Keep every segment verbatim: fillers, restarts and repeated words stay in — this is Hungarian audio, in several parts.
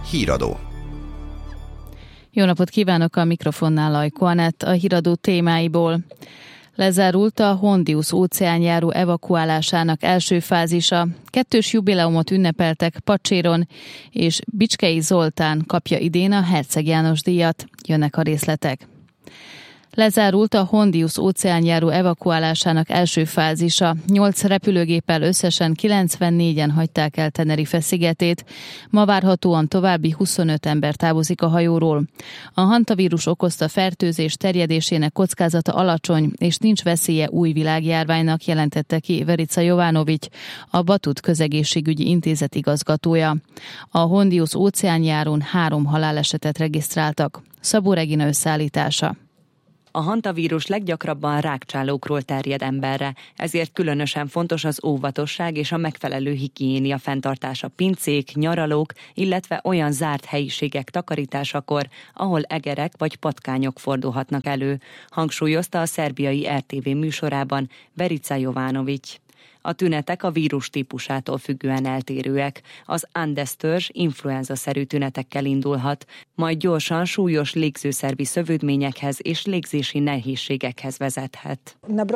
Híradó. Jó napot kívánok, a mikrofonnál Ajko Anett, a híradó témáiból. Lezárult a Hondius óceánjáró evakuálásának első fázisa. Kettős jubileumot ünnepeltek Pacséron, és Bicskei Zoltán kapja idén a Herceg János díjat. Jönnek a részletek. Lezárult a Hondius óceánjáró evakuálásának első fázisa. Nyolc repülőgéppel összesen kilencvennégyen hagyták el Tenerife szigetét. Ma várhatóan további huszonöt ember távozik a hajóról. A hantavírus okozta fertőzés terjedésének kockázata alacsony, és nincs veszélye új világjárványnak, jelentette ki Verica Jovanovic, a Batut Közegészségügyi Intézet igazgatója. A Hondius óceánjárón három halálesetet regisztráltak. Szabó Regina összeállítása. A hantavírus leggyakrabban rákcsálókról terjed emberre, ezért különösen fontos az óvatosság és a megfelelő higiénia fenntartása pincék, nyaralók, illetve olyan zárt helyiségek takarításakor, ahol egerek vagy patkányok fordulhatnak elő, hangsúlyozta a szerbiai er té vé műsorában Verica Jovanovic. A tünetek a vírus típusától függően eltérőek. Az Andes-törzs influenza-szerű tünetekkel indulhat, majd gyorsan súlyos légzőszervi szövődményekhez és légzési nehézségekhez vezethet.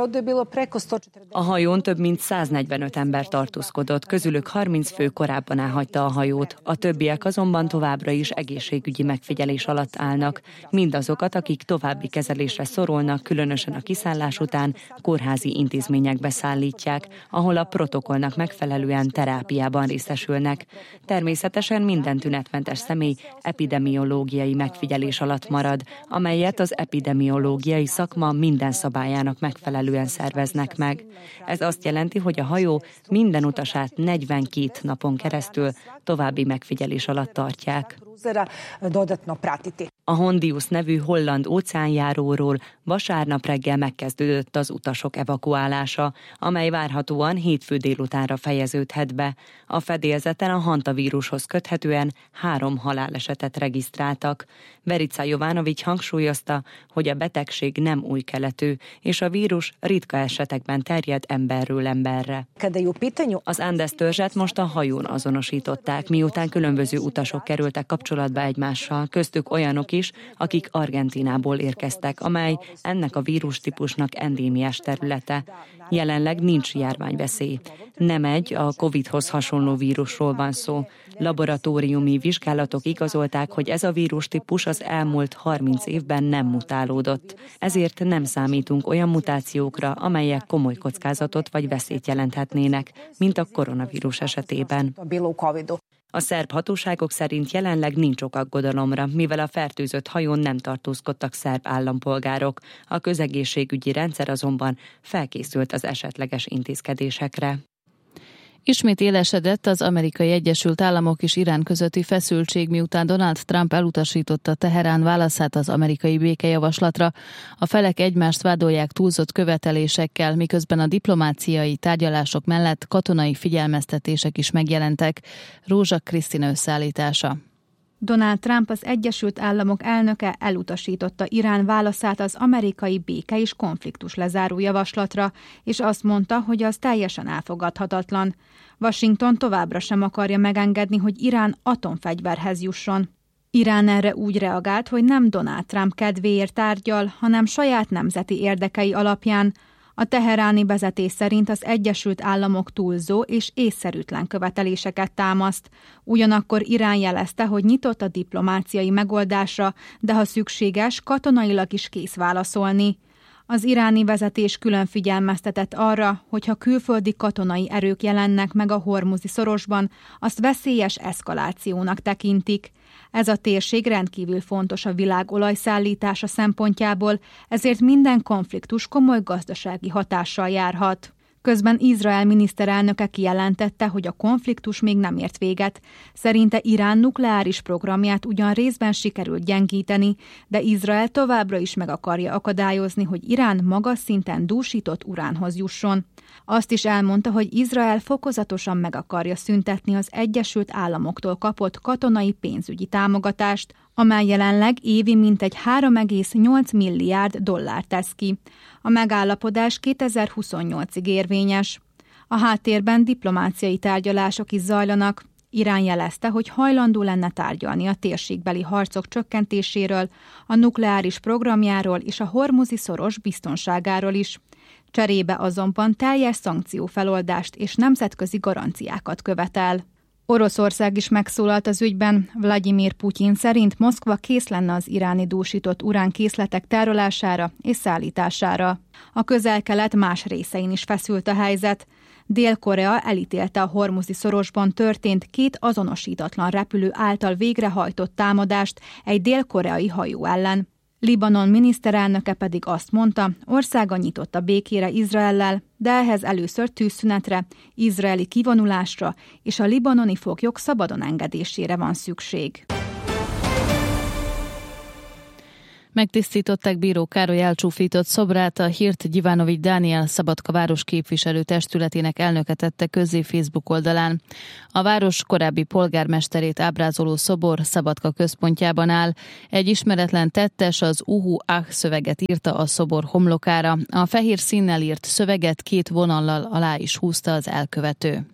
A hajón több mint száznegyvenöt ember tartózkodott, közülük harminc fő korábban elhagyta a hajót. A többiek azonban továbbra is egészségügyi megfigyelés alatt állnak. Mindazokat, akik további kezelésre szorulnak, különösen a kiszállás után kórházi intézményekbe szállítják, ahol a protokollnak megfelelően terápiában részesülnek. Természetesen minden tünetmentes személy epidemiológiai megfigyelés alatt marad, amelyet az epidemiológiai szakma minden szabályának megfelelően szerveznek meg. Ez azt jelenti, hogy a hajó minden utasát negyvenkét napon keresztül további megfigyelés alatt tartják. A Hondius nevű holland óceánjáróról vasárnap reggel megkezdődött az utasok evakuálása, amely várhatóan hétfő délutánra fejeződhet be. A fedélzeten a hantavírushoz köthetően három halálesetet regisztráltak. Verica Jovanovic hangsúlyozta, hogy a betegség nem új keletű, és a vírus ritka esetekben terjed emberről emberre. Az Andes-törzset most a hajón azonosították, miután különböző utasok kerültek kapcsolatba egymással, köztük olyanok is, akik Argentínából érkeztek, amely ennek a vírustípusnak endémiás területe. Jelenleg nincs járványveszély. Nem egy a Covidhoz hasonló vírusról van szó. Laboratóriumi vizsgálatok igazolták, hogy ez a vírustípus az elmúlt harminc évben nem mutálódott. Ezért nem számítunk olyan mutációkra, amelyek komoly kockázatot vagy veszélyt jelenthetnének, mint a koronavírus esetében. A szerb hatóságok szerint jelenleg nincs ok aggodalomra, mivel a fertőzött hajón nem tartózkodtak szerb állampolgárok. A közegészségügyi rendszer azonban felkészült az esetleges intézkedésekre. Ismét élesedett az Amerikai Egyesült Államok és Irán közötti feszültség, miután Donald Trump elutasította Teherán válaszát az amerikai békejavaslatra. A felek egymást vádolják túlzott követelésekkel, miközben a diplomáciai tárgyalások mellett katonai figyelmeztetések is megjelentek. Rózsa Krisztina összeállítása. Donald Trump, az Egyesült Államok elnöke elutasította Irán válaszát az amerikai béke és konfliktus lezáró javaslatra, és azt mondta, hogy az teljesen elfogadhatatlan. Washington továbbra sem akarja megengedni, hogy Irán atomfegyverhez jusson. Irán erre úgy reagált, hogy nem Donald Trump kedvéért tárgyal, hanem saját nemzeti érdekei alapján. A teheráni vezetés szerint az Egyesült Államok túlzó és észszerűtlen követeléseket támaszt. Ugyanakkor Irán jelezte, hogy nyitott a diplomáciai megoldásra, de ha szükséges, katonailag is kész válaszolni. Az iráni vezetés külön figyelmeztetett arra, hogy ha külföldi katonai erők jelennek meg a hormuzi szorosban, azt veszélyes eszkalációnak tekintik. Ez a térség rendkívül fontos a világ olajszállítása szempontjából, ezért minden konfliktus komoly gazdasági hatással járhat. Közben Izrael miniszterelnöke kijelentette, hogy a konfliktus még nem ért véget. Szerinte Irán nukleáris programját ugyan részben sikerült gyengíteni, de Izrael továbbra is meg akarja akadályozni, hogy Irán magas szinten dúsított uránhoz jusson. Azt is elmondta, hogy Izrael fokozatosan meg akarja szüntetni az Egyesült Államoktól kapott katonai pénzügyi támogatást, amely jelenleg évi mintegy három egész nyolc milliárd dollár tesz ki. A megállapodás kétezer-huszonnyolcig érvényes. A háttérben diplomáciai tárgyalások is zajlanak. Irán jelezte, hogy hajlandó lenne tárgyalni a térségbeli harcok csökkentéséről, a nukleáris programjáról és a hormuzi szoros biztonságáról is. Cserébe azonban teljes szankciófeloldást és nemzetközi garanciákat követel. Oroszország is megszólalt az ügyben. Vladimir Putyin szerint Moszkva kész lenne az iráni dúsított uránkészletek tárolására és szállítására. A Közel-Kelet más részein is feszült a helyzet. Dél-Korea elítélte a hormuzi szorosban történt két azonosítatlan repülő által végrehajtott támadást egy dél-koreai hajó ellen. Libanon miniszterelnöke pedig azt mondta, országa nyitott a békére Izraellel, de ehhez először tűzszünetre, izraeli kivonulásra és a libanoni foglyok szabadon engedésére van szükség. Megtisztították bíró Károly elcsúfított szobrát, a hírt Gyivanovics Dániel Szabadka város képviselő testületének elnöke tette közzé Facebook oldalán. A város korábbi polgármesterét ábrázoló szobor Szabadka központjában áll. Egy ismeretlen tettes az Uhu Ah szöveget írta a szobor homlokára. A fehér színnel írt szöveget két vonallal alá is húzta az elkövető.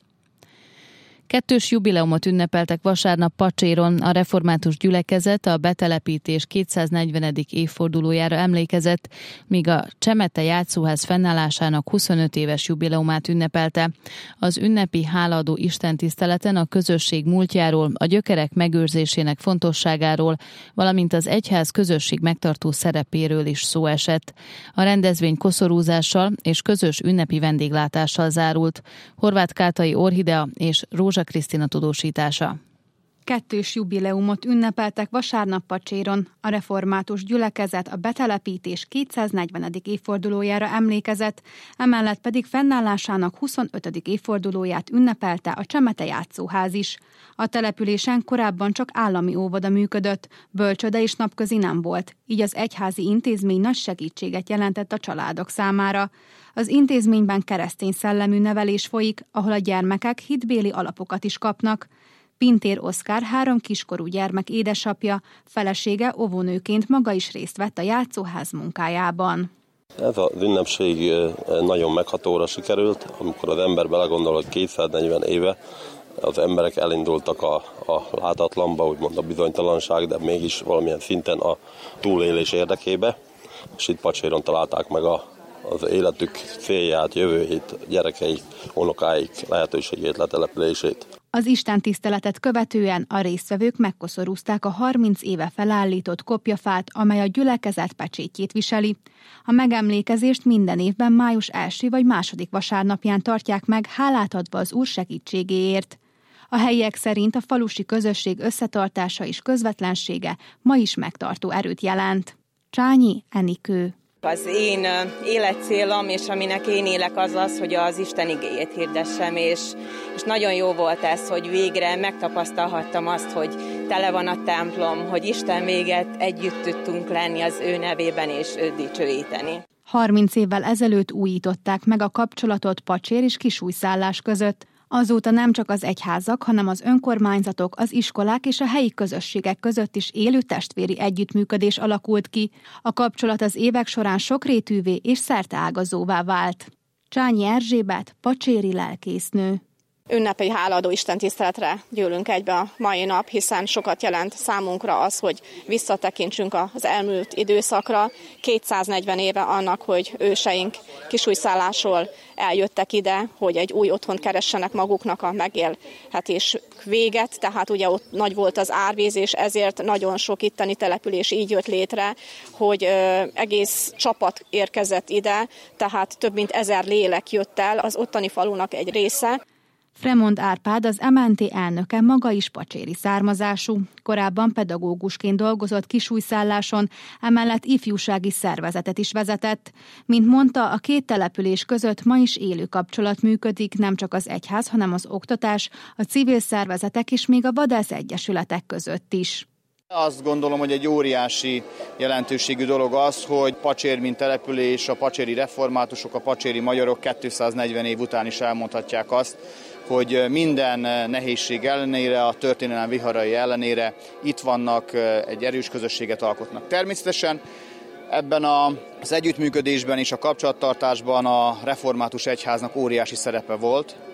Kettős jubileumot ünnepeltek vasárnap Pacséron. A református gyülekezet a betelepítés kétszáznegyvenedik évfordulójára emlékezett, míg a Csemete játszóház fennállásának huszonöt éves jubileumát ünnepelte. Az ünnepi hálaadó istentiszteleten a közösség múltjáról, a gyökerek megőrzésének fontosságáról, valamint az egyház közösség megtartó szerepéről is szó esett. A rendezvény koszorúzással és közös ünnepi vendéglátással zárult. Horváth Kátai Orhidea és Rózsa Krisztina tudósítása. Kettős jubileumot ünnepeltek vasárnap Pacséron. A református gyülekezet a betelepítés kétszáznegyvenedik évfordulójára emlékezett, emellett pedig fennállásának huszonötödik évfordulóját ünnepelte a Csemete játszóház is. A településen korábban csak állami óvoda működött, bölcsöde és napközi nem volt, így az egyházi intézmény nagy segítséget jelentett a családok számára. Az intézményben keresztény szellemű nevelés folyik, ahol a gyermekek hitbéli alapokat is kapnak. Pintér Oszkár három kiskorú gyermek édesapja, felesége óvónőként maga is részt vett a játszóház munkájában. Ez az ünnepség nagyon meghatóra sikerült, amikor az ember belegondol, hogy kétszáznegyven éve az emberek elindultak a, a látatlanba, úgymond a bizonytalanság, de mégis valamilyen szinten a túlélés érdekébe, és itt Pacséron találták meg a az életük célját, jövőjét, gyerekeik, unokáik lehetőségét, letelepülését. Az istentiszteletet követően a résztvevők megkoszorúzták a harminc éve felállított kopjafát, amely a gyülekezet pecsétjét viseli. A megemlékezést minden évben május első vagy második vasárnapján tartják meg, hálát adva az Úr segítségéért. A helyiek szerint a falusi közösség összetartása és közvetlensége ma is megtartó erőt jelent. Csányi Enikő. Az én életcélom, és aminek én élek, az az, hogy az Isten igéjét hirdessem, és, és nagyon jó volt ez, hogy végre megtapasztalhattam azt, hogy tele van a templom, hogy Isten véget együtt tudtunk lenni az ő nevében, és őt dicsőíteni. harminc évvel ezelőtt újították meg a kapcsolatot Pacsér és Kisújszállás között. Azóta nem csak az egyházak, hanem az önkormányzatok, az iskolák és a helyi közösségek között is élő testvéri együttműködés alakult ki. A kapcsolat az évek során sokrétűvé és szerteágazóvá vált. Csányi Erzsébet, pacséri lelkésznő. Ünnepi hálaadó istentiszteletre gyűlünk egybe a mai nap, hiszen sokat jelent számunkra az, hogy visszatekintsünk az elmúlt időszakra. kétszáznegyven éve annak, hogy őseink Kisújszállásról eljöttek ide, hogy egy új otthont keressenek maguknak a megélhetés véget, tehát ugye ott nagy volt az árvíz, és ezért nagyon sok itteni település így jött létre, hogy ö, egész csapat érkezett ide, tehát több mint ezer lélek jött el, az ottani falunak egy része. Fremond Árpád, az em en té elnöke, maga is pacséri származású. Korábban pedagógusként dolgozott Kisújszálláson, emellett ifjúsági szervezetet is vezetett. Mint mondta, a két település között ma is élő kapcsolat működik, nem csak az egyház, hanem az oktatás, a civil szervezetek és még a vadász egyesületek között is. Azt gondolom, hogy egy óriási jelentőségű dolog az, hogy Pacsér, mint település, a pacséri reformátusok, a pacséri magyarok kétszáznegyven év után is elmondhatják azt, hogy minden nehézség ellenére, a történelem viharai ellenére itt vannak, egy erős közösséget alkotnak. Természetesen ebben az együttműködésben és a kapcsolattartásban a református egyháznak óriási szerepe volt.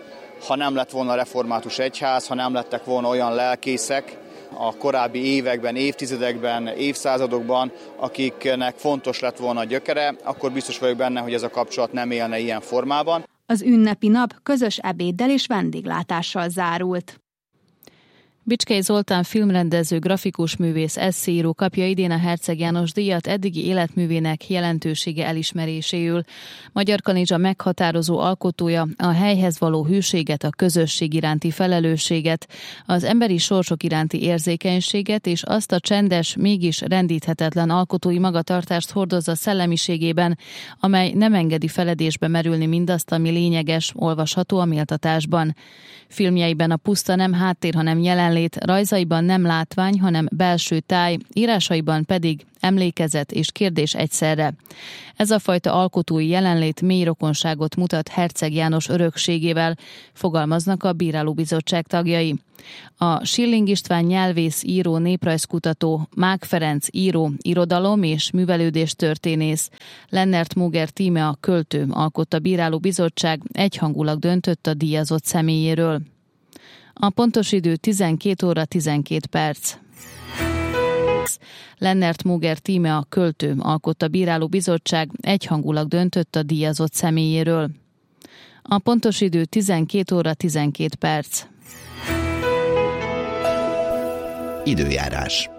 ha nem lett volna református egyház, ha nem lettek volna olyan lelkészek a korábbi években, évtizedekben, évszázadokban, akiknek fontos lett volna a gyökere, akkor biztos vagyok benne, hogy ez a kapcsolat nem élne ilyen formában. Az ünnepi nap közös ebéddel és vendéglátással zárult. Bicskei Zoltán filmrendező, grafikus művész, esszéíró kapja idén a Herceg János díjat eddigi életművének jelentősége elismeréséül. Magyar Kanizsa meghatározó alkotója a helyhez való hűséget, a közösség iránti felelősséget, az emberi sorsok iránti érzékenységet és azt a csendes, mégis rendíthetetlen alkotói magatartást hordozza szellemiségében, amely nem engedi feledésbe merülni mindazt, ami lényeges, olvasható a méltatásban. Filmjeiben a puszta nem háttér, hanem jelenlét, rajzaiban nem látvány, hanem belső táj, írásaiban pedig emlékezet és kérdés egyszerre. Ez a fajta alkotói jelenlét mély rokonságot mutat Herceg János örökségével, fogalmaznak a bírálóbizottság tagjai. A Schilling István nyelvész, író, néprajzkutató, Mák Ferenc író, irodalom és művelődéstörténész, Lennert Moger Tíme a költő alkotta bírálóbizottság egyhangulag döntött a díjazott személyéről. A pontos idő tizenkét óra tizenkét perc. Lennert Moger Tíme a költő alkotta bírálóbizottság egyhangulag döntött a díjazott személyéről. A pontos idő tizenkét óra tizenkét perc. Időjárás.